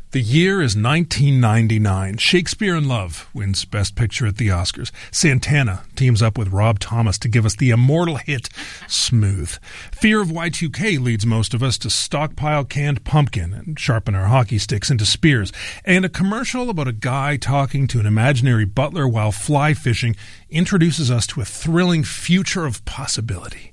The year is 1999. Shakespeare in Love wins Best Picture at the Oscars. Santana teams up with Rob Thomas to give us the immortal hit, Smooth. Fear of Y2K leads most of us to stockpile canned pumpkin and sharpen our hockey sticks into spears. And a commercial about a guy talking to an imaginary butler while fly fishing introduces us to a thrilling future of possibility.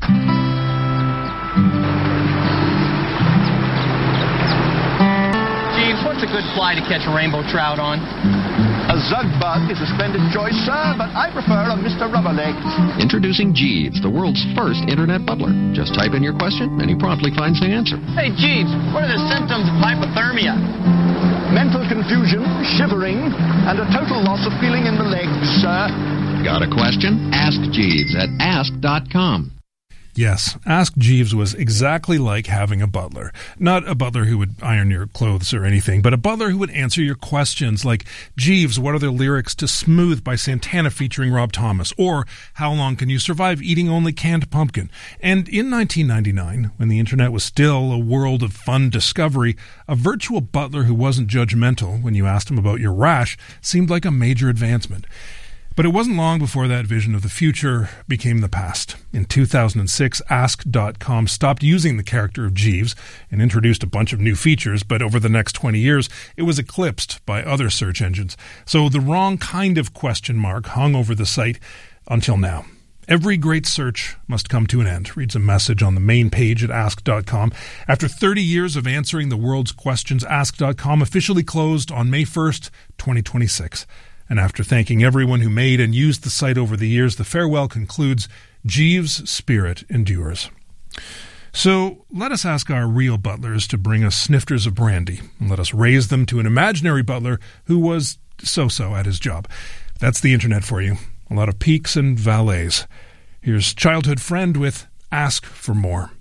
What's a good fly to catch a rainbow trout on? A zug bug is a splendid choice, sir, but I prefer a Mr. Rubberlegs. Introducing Jeeves, the world's first internet butler. Just type in your question, and he promptly finds the answer. Hey, Jeeves, what are the symptoms of hypothermia? Mental confusion, shivering, and a total loss of feeling in the legs, sir. Got a question? Ask Jeeves at ask.com. Yes, Ask Jeeves was exactly like having a butler. Not a butler who would iron your clothes or anything, but a butler who would answer your questions like, Jeeves, what are the lyrics to Smooth by Santana featuring Rob Thomas? Or, how long can you survive eating only canned pumpkin? And in 1999, when the internet was still a world of fun discovery, a virtual butler who wasn't judgmental when you asked him about your rash seemed like a major advancement. But it wasn't long before that vision of the future became the past. In 2006, Ask.com stopped using the character of Jeeves and introduced a bunch of new features, but over the next 20 years, it was eclipsed by other search engines. So the wrong kind of question mark hung over the site until now. Every great search must come to an end, reads a message on the main page at Ask.com. After 30 years of answering the world's questions, Ask.com officially closed on May 1st, 2026. And after thanking everyone who made and used the site over the years, the farewell concludes, Jeeves' spirit endures. So let us ask our real butlers to bring us snifters of brandy, and let us raise them to an imaginary butler who was so-so at his job. That's the internet for you. A lot of peaks and valleys. Here's childhood friend with Ask for More.